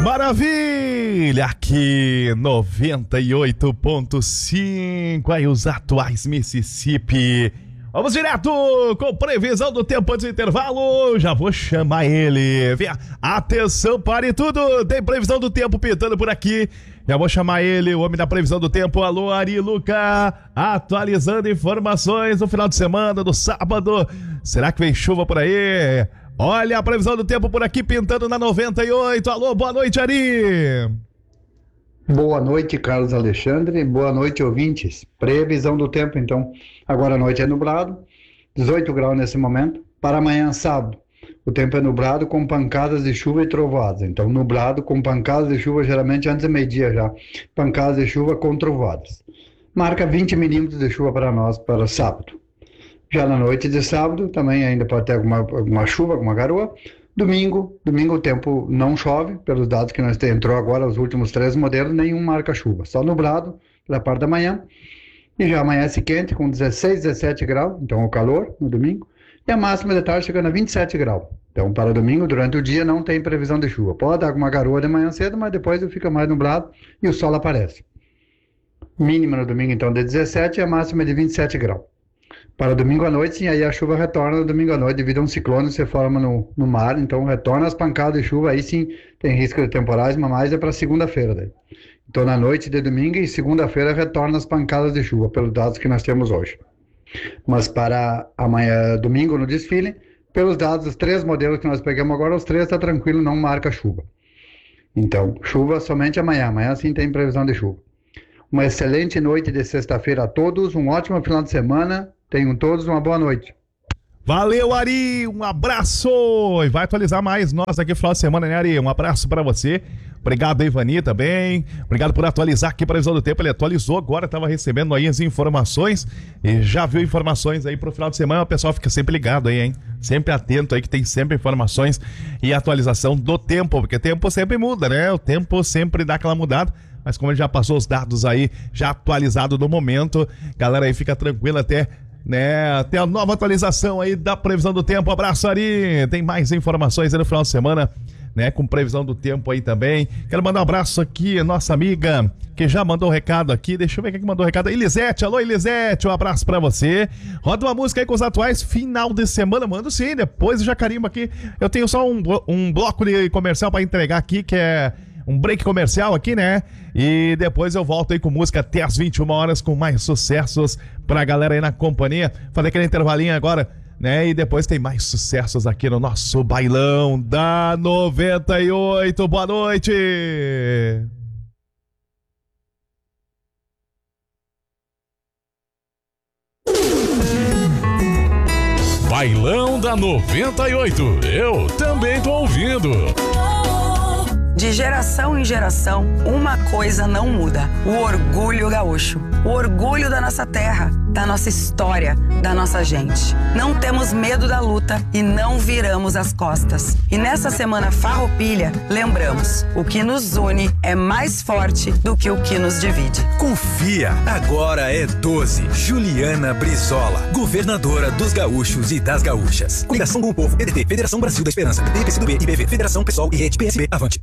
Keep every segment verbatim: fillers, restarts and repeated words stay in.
Maravilha! Aqui noventa e oito ponto cinco, aí os atuais Mississippi. Vamos direto com previsão do tempo antes do intervalo. Já vou chamar ele. Venha. Atenção, pare tudo. Tem previsão do tempo pintando por aqui. Já vou chamar ele, o homem da previsão do tempo. Alô, Ari Luca. Atualizando informações do final de semana, do sábado. Será que vem chuva por aí? Olha a previsão do tempo por aqui pintando na noventa e oito. Alô, boa noite, Ari. Boa noite, Carlos Alexandre. Boa noite, ouvintes. Previsão do tempo, então. Agora à noite é nublado, dezoito graus nesse momento. Para amanhã, sábado, o tempo é nublado com pancadas de chuva e trovoadas. Então, nublado com pancadas de chuva, geralmente antes do meio-dia já. Pancadas de chuva com trovoadas. Marca vinte milímetros de chuva para nós para sábado. Já na noite de sábado, também ainda pode ter alguma, alguma chuva, alguma garoa. Domingo, domingo o tempo não chove, pelos dados que nós temos, entrou agora os últimos três modelos, nenhum marca chuva, só nublado pela parte da manhã, e já amanhece quente com dezesseis, dezessete graus, então o calor no domingo, e a máxima de tarde chegando a vinte e sete graus. Então para domingo, durante o dia, não tem previsão de chuva, pode dar alguma garoa de manhã cedo, mas depois fica mais nublado e o sol aparece. Mínima no domingo então de dezessete e a máxima de vinte e sete graus. Para domingo à noite, sim, aí a chuva retorna no domingo à noite devido a um ciclone que se forma no, no mar, então retorna as pancadas de chuva, aí sim tem risco de temporais, mas mais é para segunda-feira daí. Então na noite de domingo e segunda-feira retorna as pancadas de chuva, pelos dados que nós temos hoje. Mas para amanhã, domingo no desfile, pelos dados dos três modelos que nós pegamos agora, os três está tranquilo, não marca chuva. Então, chuva somente amanhã, amanhã sim tem previsão de chuva. Uma excelente noite de sexta-feira a todos, um ótimo final de semana. Tenham todos uma boa noite. Valeu, Ari, um abraço. E vai atualizar mais nós aqui no final de semana, né, Ari? Um abraço pra você. Obrigado aí, Vani, também. Obrigado por atualizar aqui a previsão do tempo. Ele atualizou agora, estava recebendo aí as informações e já viu informações aí pro final de semana. O pessoal fica sempre ligado aí, hein? Sempre atento aí que tem sempre informações e atualização do tempo, porque o tempo sempre muda, né? O tempo sempre dá aquela mudada. Mas como ele já passou os dados aí, já atualizado no momento, galera aí fica tranquila até... né, até a nova atualização aí da previsão do tempo. Abraço, Ari. Tem mais informações aí no final de semana, né, com previsão do tempo aí também. Quero mandar um abraço aqui, nossa amiga que já mandou um recado aqui. Deixa eu ver quem que mandou um recado. Elisete, alô Elisete, um abraço pra você. Roda uma música aí com os atuais final de semana. Mando sim, depois eu já carimbo aqui. Eu tenho só um, um bloco de comercial pra entregar aqui, que é um break comercial aqui, né? E depois eu volto aí com música até as vinte e uma horas com mais sucessos pra galera aí na companhia. Fazer aquele intervalinho agora, né? E depois tem mais sucessos aqui no nosso bailão da noventa e oito. Boa noite! Bailão da noventa e oito. Eu também tô ouvindo. De geração em geração, uma coisa não muda: o orgulho gaúcho. O orgulho da nossa terra, da nossa história, da nossa gente. Não temos medo da luta e não viramos as costas. E nessa semana farroupilha, lembramos: o que nos une é mais forte do que o que nos divide. Confia, agora é doze. Juliana Brizola, governadora dos gaúchos e das gaúchas. Coligação com o povo, P D T, Federação Brasil da Esperança, P P C do B, I B V, Federação Pessoal e Rede P S B, avante.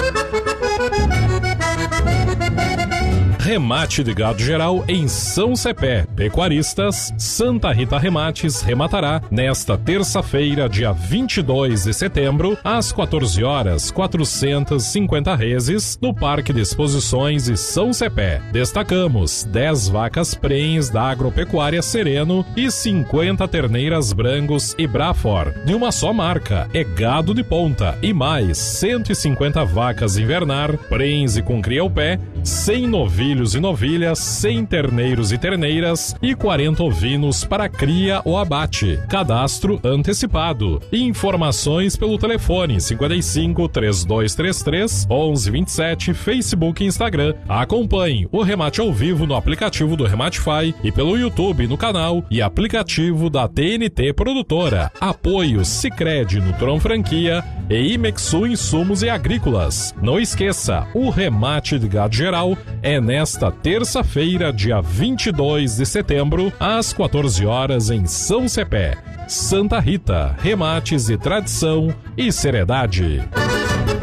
Remate de gado geral em São Cepé. Pecuaristas, Santa Rita Remates rematará nesta terça-feira, dia vinte e dois de setembro, às quatorze horas, quatrocentas e cinquenta reses, no Parque de Exposições de São Cepé. Destacamos dez vacas prens da Agropecuária Sereno e cinquenta terneiras Brangos e Brafor, de uma só marca, é gado de ponta, e mais cento e cinquenta vacas invernar, prens e com cria ao pé, cem novilhos e novilhas, cem terneiros e terneiras e quarenta ovinos para cria ou abate. Cadastro antecipado. Informações pelo telefone cinquenta e cinco, trinta e dois trinta e três, onze vinte e sete, Facebook e Instagram. Acompanhe o remate ao vivo no aplicativo do Rematify e pelo YouTube no canal e aplicativo da T N T Produtora. Apoio Sicredi Nutron Franquia e Imexu Insumos e Agrícolas. Não esqueça, o remate de gado geral é nesta terça-feira, dia vinte e dois de setembro, às quatorze horas em São Cepé. Santa Rita, remates de tradição e seriedade.